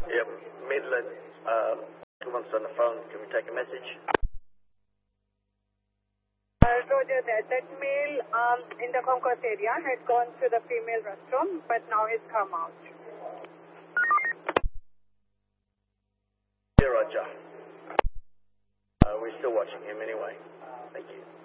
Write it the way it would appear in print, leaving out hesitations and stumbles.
Yep, Midland. Someone's on the phone. Can we take a message? Roger that. That male in the concourse area had gone to the female restroom, but now he's come out. Yeah, Roger. We're still watching him anyway. Thank you.